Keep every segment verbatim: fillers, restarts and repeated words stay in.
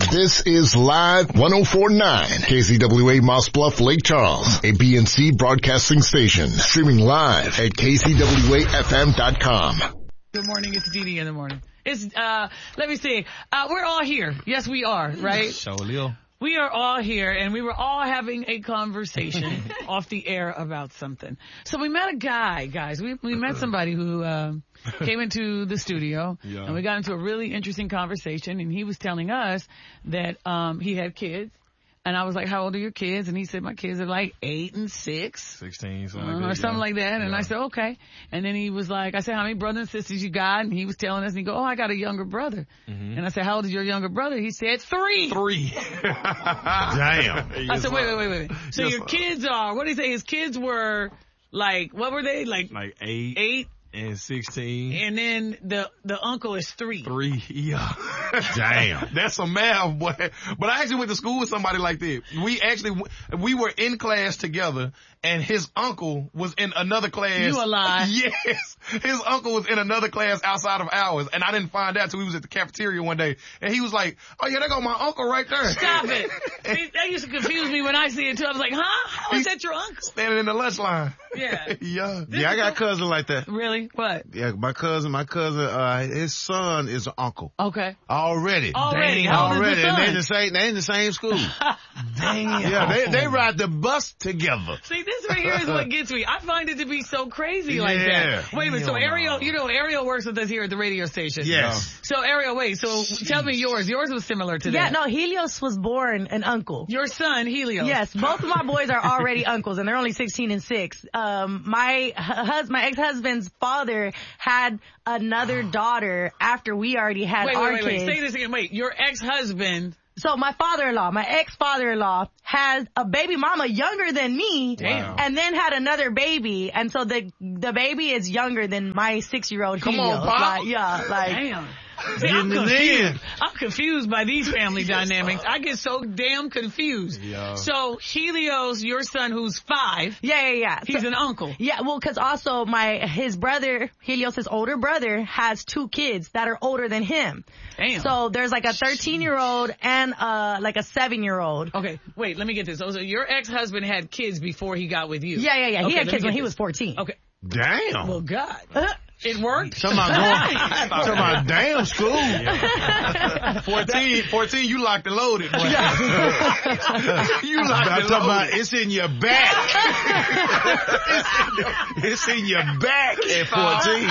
This is Live one oh four point nine, K C W A Moss Bluff, Lake Charles, a B N C broadcasting station, streaming live at K C W A F M dot com. Good morning, it's Dee Dee in the morning. It's, uh, let me see, uh, we're all here. Yes, we are, right? Show Leo. We are all here, and we were all having a conversation off the air about something. So we met a guy, guys. We we met somebody who uh, came into the studio, yeah. and we got into a really interesting conversation, and he was telling us that um, he had kids. And I was like, how old are your kids? And he said, my kids are like eight and six. sixteen, something uh, like that. Or something yeah. like that. And yeah. I said, okay. And then he was like, I said, how many brothers and sisters you got? And he was telling us, and he go, oh, I got a younger brother. Mm-hmm. And I said, how old is your younger brother? He said, three. Three. Damn. I said, wait, wait, wait, wait. So yes, your kids are, what did he say? His kids were like, what were they? Like, like eight. Eight. And sixteen. And then the the uncle is three. Three, yeah. Damn. That's some math, boy. But I actually went to school with somebody like that. We actually, we were in class together, and his uncle was in another class. You a lie. Yes. His uncle was in another class outside of ours, and I didn't find out until we was at the cafeteria one day. And he was like, oh yeah, there go my uncle right there. Stop it. See, that used to confuse me when I see it too. I was like, huh? How is that your uncle? Standing in the lunch line. Yeah. yeah. This yeah, I got a cousin like that. Really? What? Yeah, my cousin, my cousin, uh, his son is an uncle. Okay. Already. Already. Dang, How old already. is the And son? they in the same, they in the same school. Damn. Yeah, they, they ride the bus together. See, this right here is what gets me. I find it to be so crazy like Yeah. that. Wait a minute. So Hell Ariel, no. you know, Ariel works with us here at the radio station. Yes. So Ariel, wait, so tell me yours. Yours was similar to Yeah, that. no, Helios was born an uncle. Your son, Helios. Yes, both of my boys are already uncles, and they're only sixteen and six. Um, my hus- my ex-husband's father had another daughter after we already had Wait, our wait, wait, kids. wait. Say this again. Wait, your ex-husband. So my father-in-law, my ex-father-in-law, has a baby mama younger than me, Damn. and then had another baby, and so the the baby is younger than my six-year-old Come Helios. on, Pop. Like, yeah, like. Damn. See, I'm Getting it confused. in. I'm confused by these family dynamics. I get so damn confused. Yeah. So Helios, your son who's five, Yeah, yeah, yeah. he's So- an uncle. Yeah, well, because also my his brother, Helios, his older brother, has two kids that are older than him. Damn. So there's like a thirteen-year-old and uh like a seven-year-old. Okay, wait, let me get this. So, so your ex-husband had kids before he got with you. Yeah, yeah, yeah. Okay, He had let me kids get when he this. was fourteen. Okay. Damn. Well, God. Uh, It worked? Talking about going, talking about damn school. fourteen, fourteen, you locked and loaded, boy. you locked I'm and talking about loaded. it's in your back. it's, it's in your back at fourteen.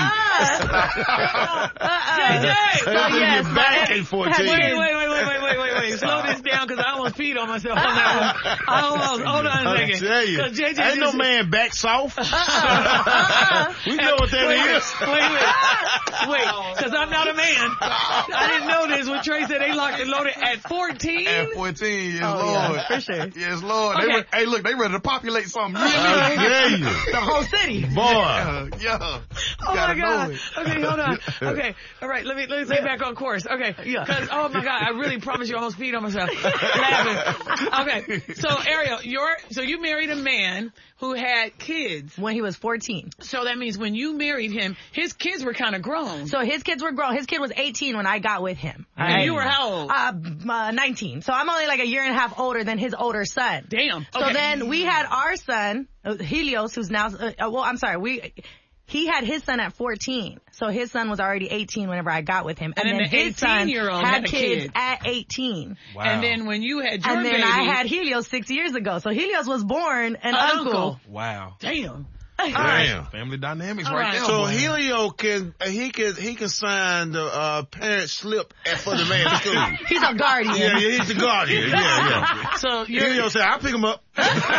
J J! It's in yes, your back my- at fourteen. Wait, wait, wait, wait, wait, wait, wait, wait. Slow this down because I almost peed on myself on that one. I almost, hold on a I second. tell you, 'Cause J J ain't no just- man back soft. Uh-uh. We know what that wait, is. Wait, wait, wait, because I'm not a man. I didn't know this when Trey said they locked and loaded at fourteen. At fourteen, yes, Oh, Lord. yeah, for sure. Yes, Lord. They Okay. re- hey, look, they ready to populate something. I tell you, The whole city. boy. Yeah, yeah. Oh Gotta my God. know it. Okay, hold on. Okay, all right. Let me let me stay back on course. Okay, Yeah. because oh my God, I really promise you, I almost peed on myself. Laughing. Okay, so Ariel, you're so you married a man who had kids. When he was fourteen. So that means when you married him, his kids were kind of grown. So his kids were grown. His kid was eighteen when I got with him. And Right? you were how old? Uh, uh, nineteen. So I'm only like a year and a half older than his older son. Damn. So Okay. then we had our son, uh, Helios, who's now, uh, uh, well, I'm sorry, we, he had his son at fourteen. So his son was already eighteen whenever I got with him. And And, then then the his son eighteen-year-old had had a kids kid. at eighteen. Wow. And then when you had your And then baby, I had Helios six years ago. So Helios was born an, An uncle. uncle. Wow. Damn. Damn. Family dynamics All right right. there. So boy. Helio can uh, he can he can sign the uh, parent slip at for the man's school. He's a guardian. Yeah, yeah, he's the guardian. Yeah, yeah. So you're Helio said, "I'll pick him up."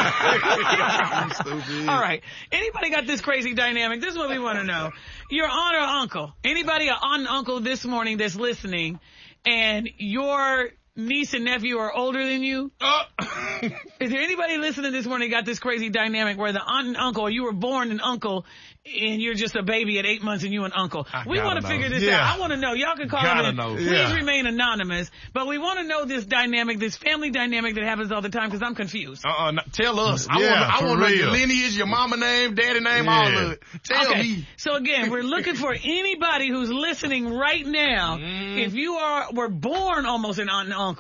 Stupid. all right. Anybody got this crazy dynamic? This is what we want to know. Your aunt or uncle? Anybody an aunt and uncle this morning that's listening, and your niece and nephew are older than you? Uh, Is there anybody listening this morning got this crazy dynamic where the aunt and uncle, or you were born an uncle and you're just a baby at eight months and you an uncle? I We gotta want to know. figure this Yeah. out. I want to know. Y'all can call Gotta in. know. Please Yeah. remain anonymous. But we want to know this dynamic, this family dynamic that happens all the time, because I'm confused. uh-uh, no, tell us. I Yeah, want I for want to know your real. lineage, your mama name, daddy name, all Yeah. of it. Tell Okay, me. so again, we're looking for anybody who's listening right now. Mm. If you are were born almost an aunt and uncle,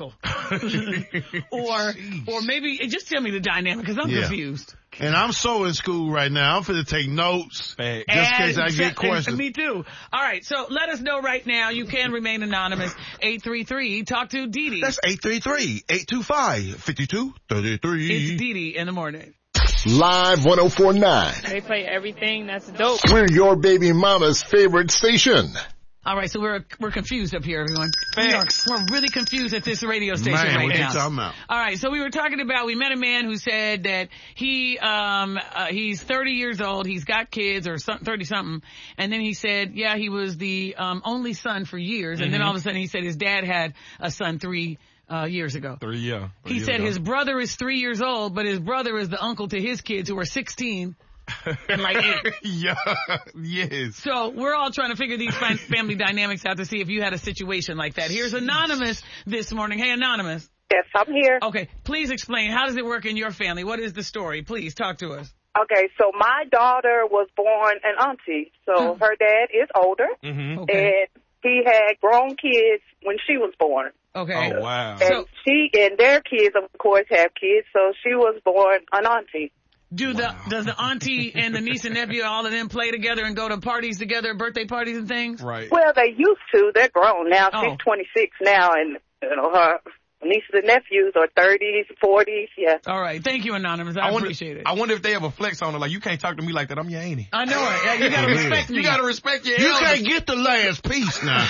or, or maybe just tell me the dynamic because I'm Yeah. confused. And I'm so in school right now. I'm finna take notes Fact. just in case I And- get and- questions. Me too. All right, so let us know right now. You can remain anonymous. eight three three, talk to Dee Dee. That's eight three three, eight two five, five two three three. It's Dee Dee in the morning. Live one oh four point nine. They play everything. That's dope. We're your baby mama's favorite station. All right, so we're we're confused up here, everyone. We are, we're really confused at this radio station Man, right what you now. talking about? All right, so we were talking about, we met a man who said that he, um, uh, he's thirty years old, he's got kids or some, thirty something, and then he said, yeah, he was the, um, only son for years, and Mm-hmm. then all of a sudden he said his dad had a son three, uh, years ago. Three, yeah. Three He years said ago. his brother is three years old, but his brother is the uncle to his kids who are sixteen and like eight. Yeah, yes. So we're all trying to figure these fam- family dynamics out to see if you had a situation like that. Here's Anonymous this morning. Hey, Anonymous. Yes, I'm here. Okay, please explain. How does it work in your family? What is the story? Please talk to us. Okay, so my daughter was born an auntie. So her dad is older, Mm-hmm. Okay. and he had grown kids when she was born. Okay. Oh, wow. And So- she and their kids, of course, have kids. So she was born an auntie. Do the does the auntie and the niece and nephew, all of them, play together and go to parties together, birthday parties and things? Right. Well, they used to. They're grown now. Oh. She's twenty-six now, and you know her nieces and nephews are thirties, forties. Yeah. All right. Thank you, Anonymous. I, I wonder, appreciate it. I wonder if they have a flex on it. Like, you can't talk to me like that. I'm your auntie. I know it. Yeah, you gotta respect me. You gotta respect your You elders. can't get the last piece now.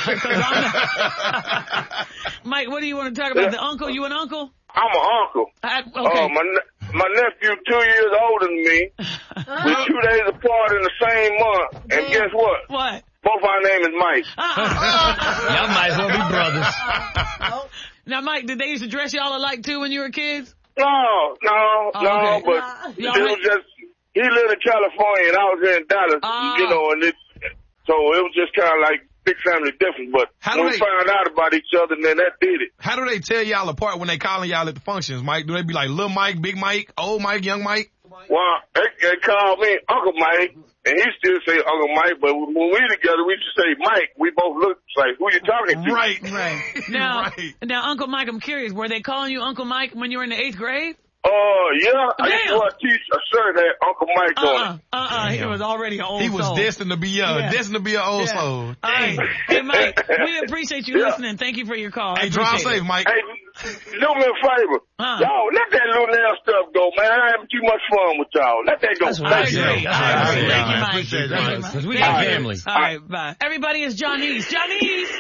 Mike, what do you want to talk about? The uncle? You an uncle? I'm an uncle. I, Uh, okay. my ne- my nephew two years older than me. We two days apart in the same month. And guess what? What? Both our name is Mike. Y'all might as well be brothers. Now, Mike, did they used to dress y'all alike too when you were kids? No, no, Oh, no, okay. but Y'all it went- was just, he lived in California and I was here in Dallas, Ah. you know, and it, so it was just kind of like big family difference. But How do when we they- found out about each other, then that did it. How do they tell y'all apart when they calling y'all at the functions, Mike? Do they be like, Lil Mike, Big Mike, Old Mike, Young Mike? Well, they, they called me Uncle Mike, and he still say Uncle Mike, but when we together, we just say Mike. We both look like, who you talking to? Right. Right. Now, Right. now, Uncle Mike, I'm curious. Were they calling you Uncle Mike when you were in the eighth grade? Oh, yeah. I used Damn. to wear a t- a shirt that Uncle Mike on Uh-uh. it. Uh-uh. He was already an old He was soul. destined to be uh, Yeah. destined to be an old Yeah. soul. All right. Hey, Mike, we appreciate you Yeah. listening. Thank you for your call. I Hey, drive appreciate safe, it. Mike. Hey, do me a favor. Huh. Y'all, let that little nail stuff go, man. I having too much fun with y'all. Let that go. That's what I Thank you. agree. Yeah. I agree. Yeah. Thank you, I Mike. appreciate that, Thank you, Mike. Mike. Because we Thank got you. family. All right, bye. Everybody is Johnny's. Johnny's.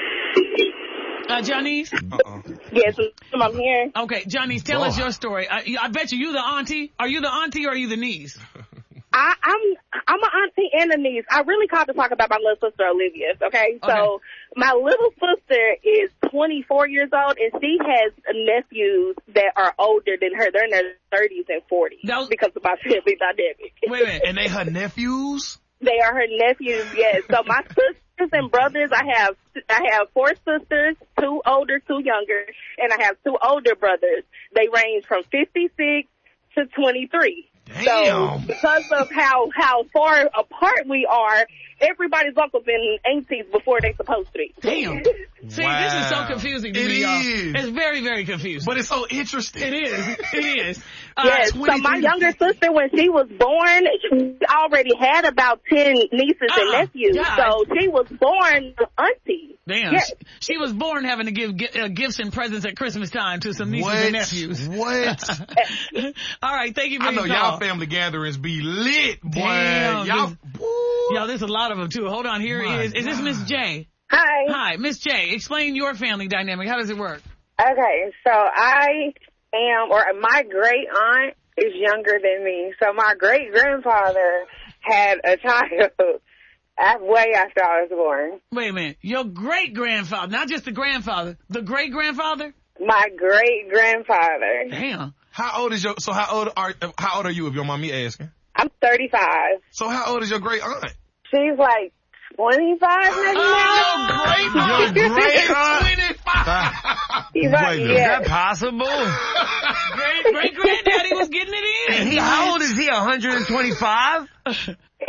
Uh, Johnny's. Uh-uh. Yes, I'm here. Okay, Johnny's, tell us your story. I, I bet you you the auntie. Are you the auntie or are you the niece? I, I'm I'm an auntie and a niece. I really called to talk about my little sister Olivia. Okay, so my little sister is twenty-four years old, and she has nephews that are older than her. They're in their thirties and forties Those- because of my family dynamic. Wait a minute. And they her nephews? They are her nephews. Yes. So my sisters and brothers, I have I have four sisters, two older, two younger, and I have two older brothers. They range from fifty-six to twenty-three. Damn. So because of how how far apart we are, everybody's uncles and aunties before they supposed to be. Damn. See, Wow. this is so confusing to It me, y'all. is. It's very, very confusing. But it's so interesting. It is. It is. Uh, Yes, so my twenty-three younger sister, when she was born, she already had about ten nieces and Uh-uh. nephews. God. So she was born auntie. Damn. Yes. She, she was born having to give gi- uh, gifts and presents at Christmas time to some nieces What? and nephews. What? All right, thank you for I know your y'all call. family gatherings be lit, boy. Damn, y'all, this- woo. Yo, there's a lot of them too. Hold on, here My is. Is this Miss J? Hi. Hi, Miss J. Explain your family dynamic. How does it work? Okay, so I am, or my great aunt is younger than me. So my great grandfather had a child way after I was born. Wait a minute. Your great grandfather, not just the grandfather, the great grandfather. My great grandfather. Damn. How old is your? So how old are how old are you? If your mom me asking. I'm thirty-five. So how old is your great aunt? She's like twenty-five maybe Oh, now. great aunt. Your great aunt? twenty-five. She's Wait like, a minute. Is yeah. that possible? Great great granddaddy was getting it in. He, how old is he? one hundred twenty-five? He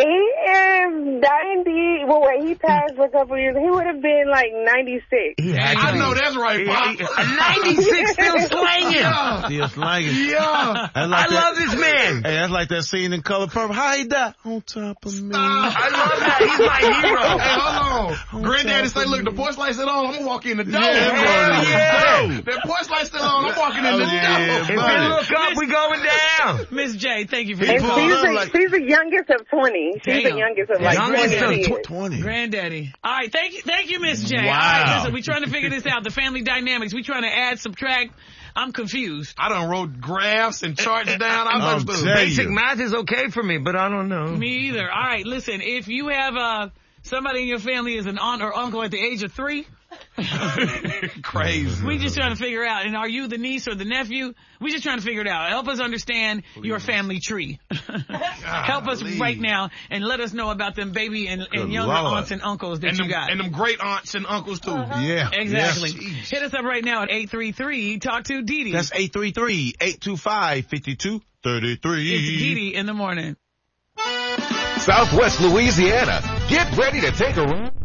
He is ninety. Well, wait, he passed for a couple years. He would have been like ninety-six. Yeah, I know that's right, Pop. ninety-six still slanging. Yeah. Still slanging. Yeah. That's like I that, love this man. Hey, that's like that scene in Color Purple. How he died? On top of me. I love that. He's my hero. Hey, hold on. Granddaddy say, look, the porch light's still on. I'm going to walk in the door. Yeah, Hell yeah. That porch light's still on. I'm walking in the Oh, yeah, door. If we look up, we going down. Miss J, thank you for And your she's call. the, like- she's the youngest of twenty. She's Damn. the youngest of like Youngest twenty. of kids. twenty. Granddaddy. All right, thank you, thank you, Miss J. Wow. All right, listen, we're trying to figure this out. The family dynamics. We're trying to add, subtract. I'm confused. I done wrote graphs and charts down. I I'm understood. telling Basic you. math is okay for me, but I don't know. Me either. All right, listen, if you have uh, somebody in your family is an aunt or uncle at the age of three, Crazy. we just trying to figure out. And are you the niece or the nephew? We just trying to figure it out. Help us understand your family tree. Help us right now and let us know about them baby and, and younger Lord. aunts and uncles that And you them, got. and them great aunts and uncles, too. Yeah. Exactly. Yes. Hit us up right now at eight three three. Talk to Dee Dee. That's eight three three, eight two five, five two three three. It's Dee Dee in the morning. Southwest Louisiana. Get ready to take a ride.